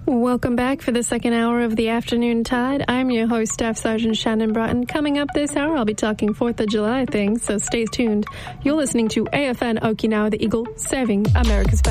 Welcome back for the second hour of the Afternoon Tide. I'm your host, Staff Sergeant Shannon Broughton. Coming up this hour, I'll be talking 4th of July things, so stay tuned. You're listening to AFN Okinawa, the Eagle, serving America's best.